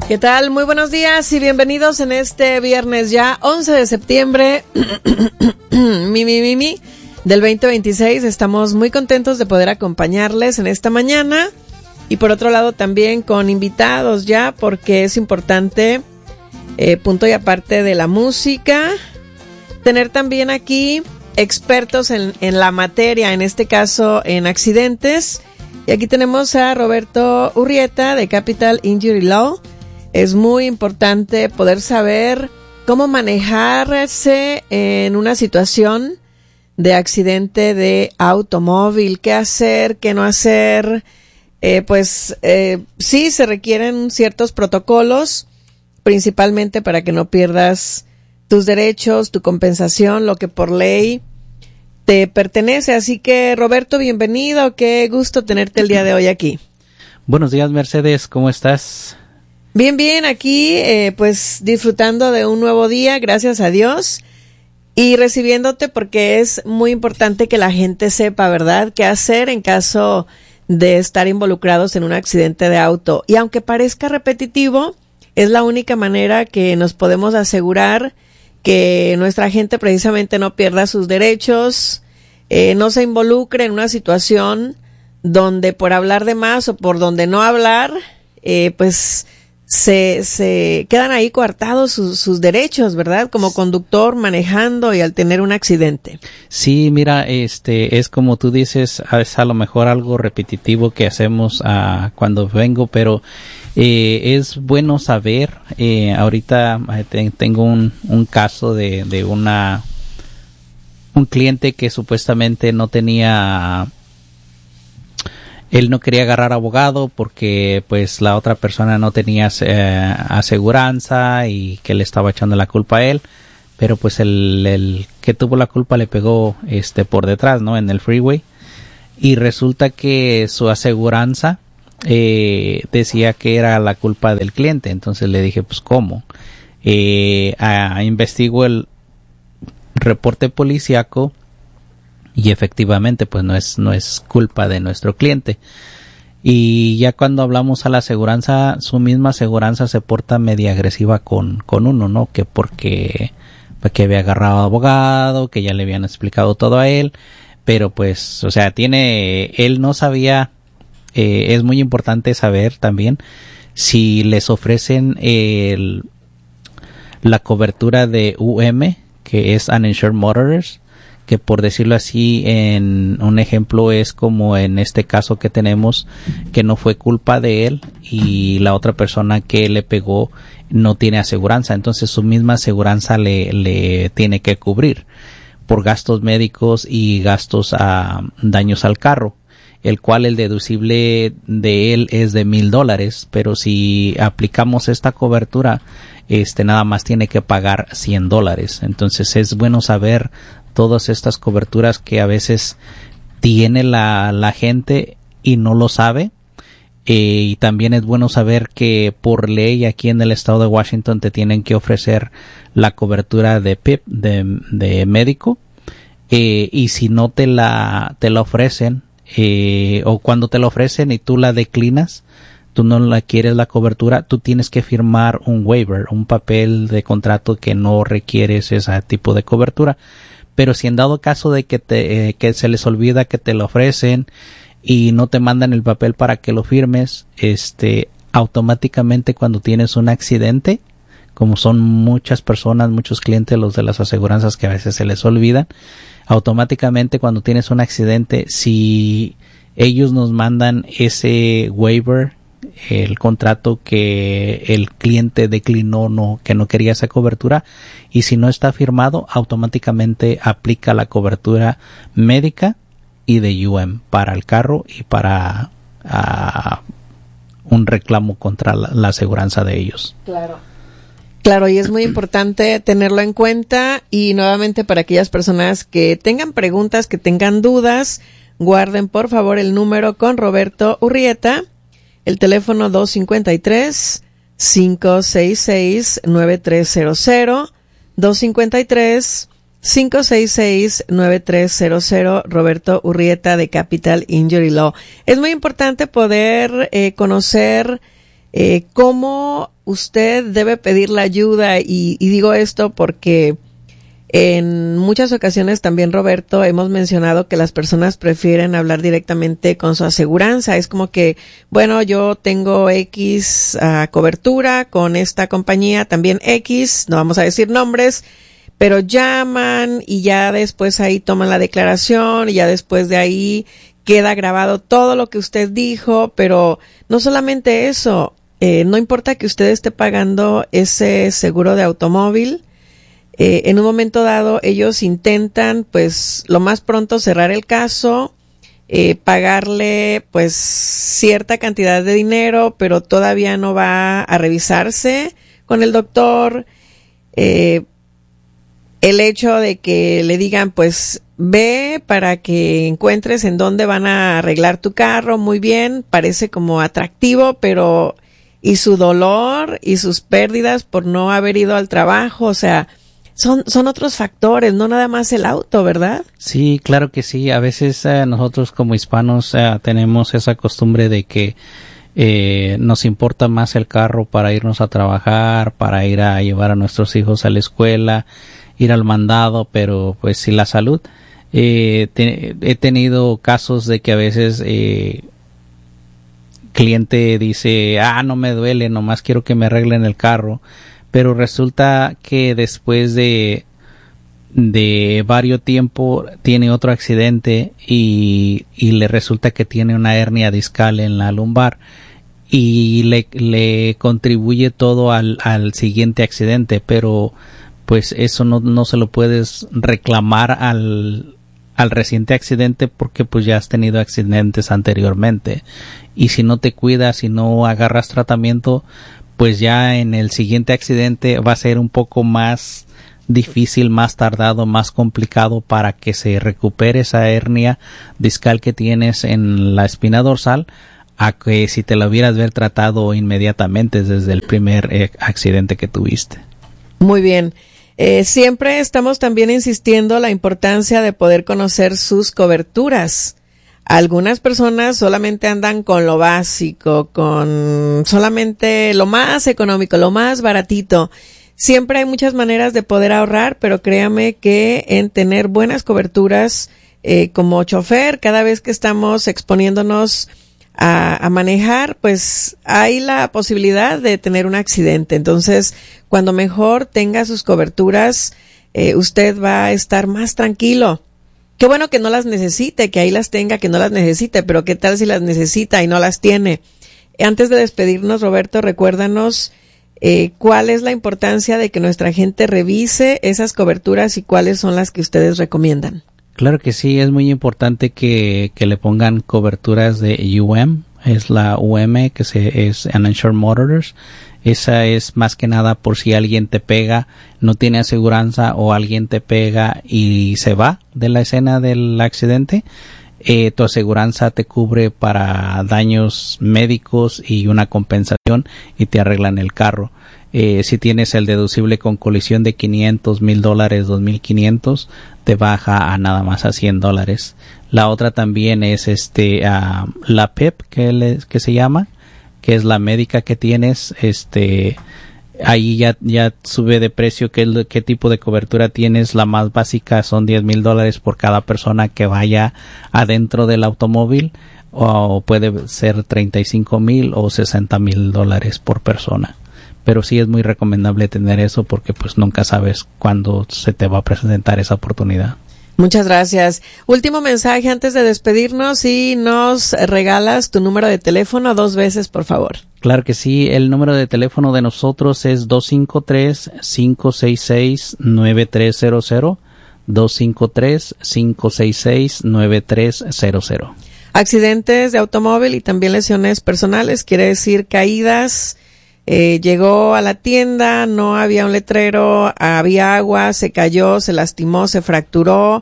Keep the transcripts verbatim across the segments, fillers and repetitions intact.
¿Qué tal? Muy buenos días y bienvenidos en este viernes ya once de septiembre mi, mi, mi, mi, del veinte veintiséis. Estamos muy contentos de poder acompañarles en esta mañana y por otro lado también con invitados ya, porque es importante, eh, punto y aparte de la música, tener también aquí expertos en, en la materia, en este caso en accidentes. Y aquí tenemos a Roberto Urrieta de Capital Injury Law. Es muy importante poder saber cómo manejarse en una situación de accidente de automóvil, qué hacer, qué no hacer. Eh, pues eh, sí se requieren ciertos protocolos, principalmente para que no pierdas tus derechos, tu compensación, lo que por ley te pertenece. Así que, Roberto, bienvenido. Qué gusto tenerte el día de hoy aquí. Buenos días, Mercedes. ¿Cómo estás? Bien, bien. Aquí, eh, pues, disfrutando de un nuevo día, gracias a Dios. Y recibiéndote porque es muy importante que la gente sepa, ¿verdad?, qué hacer en caso de estar involucrados en un accidente de auto. Y aunque parezca repetitivo, es la única manera que nos podemos asegurar que nuestra gente precisamente no pierda sus derechos, eh, no se involucre en una situación donde por hablar de más o por donde no hablar, eh, pues se, se quedan ahí coartados sus, sus derechos, ¿verdad? Como conductor manejando y al tener un accidente. Sí, mira, este es como tú dices, es a lo mejor algo repetitivo que hacemos uh, cuando vengo, pero Eh, es bueno saber. Eh, ahorita te, tengo un, un caso de, de una un cliente que supuestamente no tenía, él no quería agarrar abogado porque pues la otra persona no tenía eh, aseguranza y que le estaba echando la culpa a él, pero pues el, el que tuvo la culpa le pegó este por detrás, ¿no?, en el freeway, y resulta que su aseguranza Eh, decía que era la culpa del cliente. Entonces le dije, pues ¿cómo? Eh, a, a investigo el reporte policíaco y efectivamente pues no es no es culpa de nuestro cliente. Y ya cuando hablamos a la aseguranza, su misma aseguranza se porta media agresiva con con uno, ¿no? Que porque que había agarrado abogado, que ya le habían explicado todo a él, pero pues, o sea, tiene, él no sabía. Eh, es muy importante saber también si les ofrecen el, la cobertura de U M, que es Uninsured Motorist, que por decirlo así, en un ejemplo es como en este caso que tenemos, que no fue culpa de él y la otra persona que le pegó no tiene aseguranza, entonces su misma aseguranza le, le tiene que cubrir por gastos médicos y gastos a daños al carro, el cual el deducible de él es de mil dólares, pero si aplicamos esta cobertura, este nada más tiene que pagar cien dólares. Entonces es bueno saber todas estas coberturas que a veces tiene la, la gente y no lo sabe. Eh, y también es bueno saber que por ley aquí en el estado de Washington te tienen que ofrecer la cobertura de P I P, de, de médico, eh, y si no te la, te la ofrecen, Eh, o cuando te lo ofrecen y tú la declinas, tú no la quieres la cobertura, tú tienes que firmar un waiver, un papel de contrato que no requieres ese tipo de cobertura. Pero si en dado caso de que te eh, que se les olvida que te lo ofrecen y no te mandan el papel para que lo firmes, este automáticamente cuando tienes un accidente, como son muchas personas, muchos clientes los de las aseguranzas que a veces se les olvidan, automáticamente cuando tienes un accidente, si ellos nos mandan ese waiver, el contrato que el cliente declinó, no, que no quería esa cobertura, y si no está firmado, automáticamente aplica la cobertura médica y de U M para el carro y para uh, un reclamo contra la, la aseguranza de ellos. Claro. Claro, y es muy importante tenerlo en cuenta, y nuevamente para aquellas personas que tengan preguntas, que tengan dudas, guarden por favor el número con Roberto Urrieta, el teléfono dos cinco tres, cinco seis seis, nueve tres cero cero, dos cinco tres, cinco seis seis, nueve tres cero cero, Roberto Urrieta de Capital Injury Law. Es muy importante poder eh, conocer eh, cómo usted debe pedir la ayuda. Y, y digo esto porque en muchas ocasiones también, Roberto, hemos mencionado que las personas prefieren hablar directamente con su aseguranza. Es como que, bueno, yo tengo X uh, cobertura con esta compañía, también X, no vamos a decir nombres, pero llaman y ya después ahí toman la declaración y ya después de ahí queda grabado todo lo que usted dijo. Pero no solamente eso, eh, no importa que usted esté pagando ese seguro de automóvil, Eh, en un momento dado ellos intentan pues lo más pronto cerrar el caso, eh, pagarle pues cierta cantidad de dinero, pero todavía no va a revisarse con el doctor. Eh, el hecho de que le digan pues ve para que encuentres en dónde van a arreglar tu carro, muy bien, parece como atractivo, pero y su dolor y sus pérdidas por no haber ido al trabajo, o sea, Son, son otros factores, no nada más el auto, ¿verdad? Sí, claro que sí. A veces eh, nosotros como hispanos eh, tenemos esa costumbre de que eh, nos importa más el carro para irnos a trabajar, para ir a llevar a nuestros hijos a la escuela, ir al mandado, pero pues si la salud. Eh, te, he tenido casos de que a veces eh, cliente dice, ah, no me duele, nomás quiero que me arreglen el carro. Pero resulta que después de, de varios tiempo tiene otro accidente y, y le resulta que tiene una hernia discal en la lumbar y le, le contribuye todo al, al siguiente accidente, pero pues eso no, no se lo puedes reclamar al, al reciente accidente porque pues ya has tenido accidentes anteriormente, y si no te cuidas, si no agarras tratamiento, pues ya en el siguiente accidente va a ser un poco más difícil, más tardado, más complicado para que se recupere esa hernia discal que tienes en la espina dorsal, a que si te la hubieras ver tratado inmediatamente desde el primer eh, accidente que tuviste. Muy bien. Eh, siempre estamos también insistiendo la importancia de poder conocer sus coberturas. Algunas personas solamente andan con lo básico, con solamente lo más económico, lo más baratito. Siempre hay muchas maneras de poder ahorrar, pero créame que en tener buenas coberturas eh, como chofer, cada vez que estamos exponiéndonos a, a manejar, pues hay la posibilidad de tener un accidente. Entonces, cuando mejor tenga sus coberturas, eh, usted va a estar más tranquilo. Qué bueno que no las necesite, que ahí las tenga, que no las necesite, pero qué tal si las necesita y no las tiene. Antes de despedirnos, Roberto, recuérdanos eh, cuál es la importancia de que nuestra gente revise esas coberturas y cuáles son las que ustedes recomiendan. Claro que sí, es muy importante que, que le pongan coberturas de U M, es la U M, que se, es Uninsured Motorist. Esa es más que nada por si alguien te pega, no tiene aseguranza, o alguien te pega y se va de la escena del accidente. Eh, tu aseguranza te cubre para daños médicos y una compensación y te arreglan el carro. Eh, si tienes el deducible con colisión de quinientos, mil dólares, dos mil quinientos, te baja a nada más a cien dólares. La otra también es este uh, la P I P, que, le, que se llama, que es la médica que tienes. Este ahí ya ya sube de precio qué, qué tipo de cobertura tienes. La más básica son diez mil dólares por cada persona que vaya adentro del automóvil, o puede ser treinta y cinco mil o sesenta mil dólares por persona. Pero sí es muy recomendable tener eso porque pues nunca sabes cuándo se te va a presentar esa oportunidad. Muchas gracias. Último mensaje antes de despedirnos, y nos regalas tu número de teléfono dos veces, por favor. Claro que sí, el número de teléfono de nosotros es dos cinco tres, cinco seis seis, nueve tres cero cero, dos cinco tres, cinco seis seis, nueve tres cero cero. Accidentes de automóvil y también lesiones personales, quiere decir caídas. Eh, llegó a la tienda, no había un letrero, había agua, se cayó, se lastimó, se fracturó,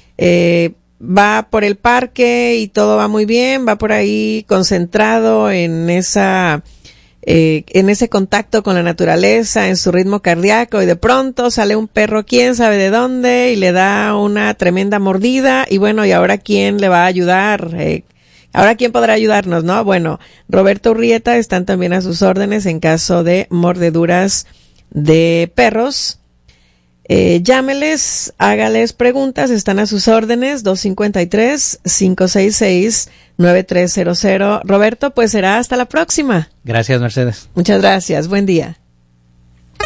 eh, va por el parque y todo va muy bien, va por ahí concentrado en esa, eh, en ese contacto con la naturaleza, en su ritmo cardíaco, y de pronto sale un perro, quién sabe de dónde, y le da una tremenda mordida, y bueno, ¿y ahora quién le va a ayudar? Eh, Ahora, ¿quién podrá ayudarnos, no? Bueno, Roberto Urrieta están también a sus órdenes en caso de mordeduras de perros. Eh, llámeles, hágales preguntas, están a sus órdenes, dos cinco tres, cinco seis seis, nueve tres cero cero. Roberto, pues será hasta la próxima. Gracias, Mercedes. Muchas gracias, buen día.